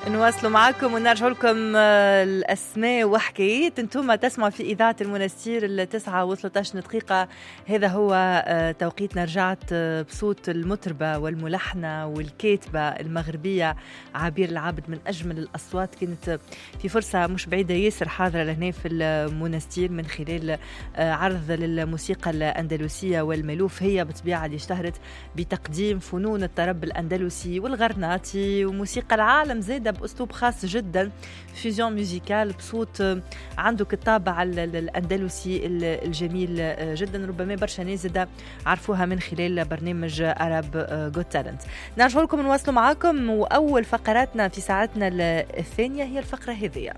نواصلوا معكم ونرجع لكم الأسماء وحكايات. انتم تسمعوا في إذاعة المنستير 9:13 دقيقة. هذا هو توقيتنا. رجعت بصوت المطربة والملحنة والكاتبة المغربية عبير العابد، من أجمل الأصوات. كانت في فرصة مش بعيدة ياسر حاضرة لهنا في المنستير من خلال عرض للموسيقى الأندلسية والملوف. هي بطبيعة اللي اشتهرت بتقديم فنون الطرب الأندلسي والغرناطي وموسيقى العالم زادة بأسلوب خاص جدا، فيزيون موسيقال بصوت عنده الطابع الأندلسي الجميل جدا. ربما برشا ناس زادة عرفوها من خلال برنامج Arab Got Talent. نرجع لكم نواصلوا معكم، وأول فقراتنا في ساعتنا الثانية هي الفقرة هذه،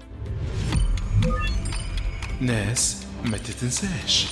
ناس ما تتنساش.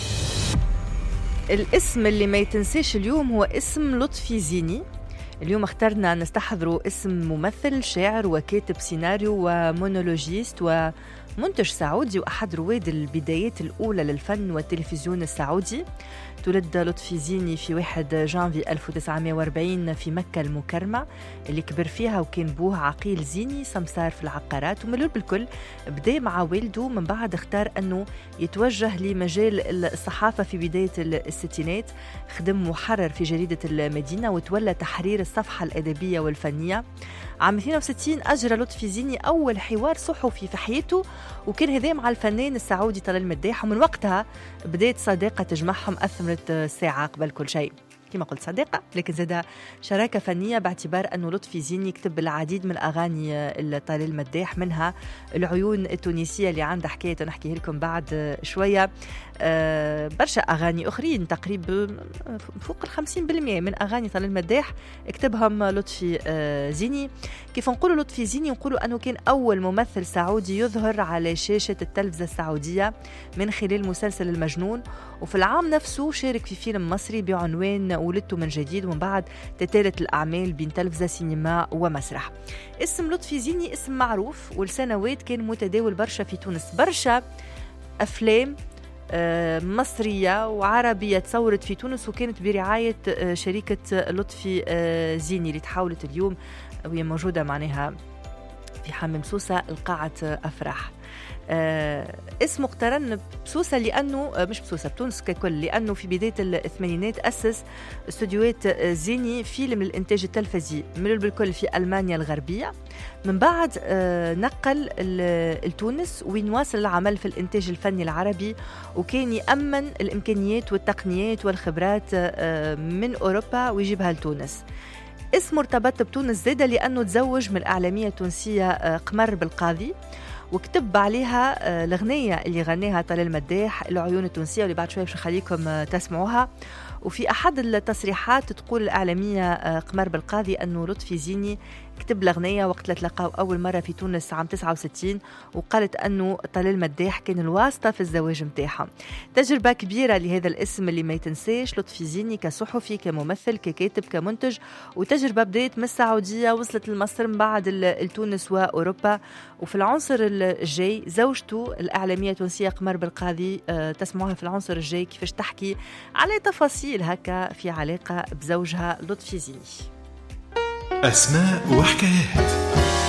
الاسم اللي ما يتنساش اليوم هو اسم لطفي زيني. اليوم اخترنا نستحضروا اسم ممثل، شاعر وكاتب سيناريو ومونولوجيست ومنتج سعودي، وأحد رواد البدايات الأولى للفن والتلفزيون السعودي. تولد لطفي زيني في 1 جانفي 1940 في مكة المكرمة اللي كبر فيها، وكان بوه عقيل زيني سمسار في العقارات وملول بالكل. بدأ مع والده، من بعد اختار أنه يتوجه لمجال الصحافة في بداية الستينات. خدم محرر في جريدة المدينة وتولى تحرير الصفحة الأدبية والفنية. عام 62 أجرى لطفي زيني أول حوار صحفي في حياته، وكان هذا مع الفنان السعودي طلال مداح. ومن وقتها بدأت صداقة تجمعهم أثمرت ساعة قبل كل شيء، كما قلت صديقة لكن زادة شراكة فنية، باعتبار أنه لطفي زيني يكتب العديد من أغاني طلال مداح، منها العيون التونسية اللي عندها حكاية نحكيه لكم بعد شوية. برشا أغاني أخرين، تقريبا فوق 50% من أغاني طلال مداح اكتبهم لطفي زيني. كيف نقولوا لطفي زيني؟ نقولوا أنه كان أول ممثل سعودي يظهر على شاشة التلفزة السعودية من خلال مسلسل المجنون، وفي العام نفسه شارك في فيلم مصري بعنوان ولدت من جديد، ومن بعد تتالت الأعمال بين تلفزة سينما ومسرح. اسم لطفي زيني اسم معروف، والسنوات كان متداول برشا في تونس. برشا أفلام مصرية وعربية تصورت في تونس وكانت برعاية شركة لطفي زيني اللي تحولت اليوم وهي موجودة معناها في حمام سوسة القاعة أفراح. اسمه اقترن بسوسة لأنه مش بسوسة بتونس ككل، لأنه في بداية الثمانينات أسس استوديوهات زيني فيلم للإنتاج التلفزي ملول بالكل في ألمانيا الغربية. من بعد نقل لتونس وين واصل العمل في الإنتاج الفني العربي، وكان يأمن الإمكانيات والتقنيات والخبرات من أوروبا ويجيبها لتونس. اسمه ارتبط بتونس زادة لأنه تزوج من الإعلامية التونسية قمر بالقاضي، وكتب عليها الأغنية اللي غناها طلال مداح العيون التونسية، واللي بعد شوية باش نخليكم تسمعوها. وفي أحد التصريحات تقول الإعلامية قمر بالقاضي أنه لطفي زيني كتب الأغنية وقت لتلقاو أول مرة في تونس عام 69، وقالت أنه طلال مداح كان الواسطة في الزواج متاعها. تجربة كبيرة لهذا الاسم اللي ما يتنساش، لطفي زيني كصحفي كممثل ككاتب كمنتج، وتجربة بداية من السعودية وصلت لمصر من بعد لتونس وأوروبا. وفي العنصر الجاي زوجته الإعلامية التونسية قمر بالقاضي تسمعوها في العنصر الجاي كيفاش تحكي على تفاصيل هكا في علاقة بزوجها لطفي زيني. أسماء وحكايات.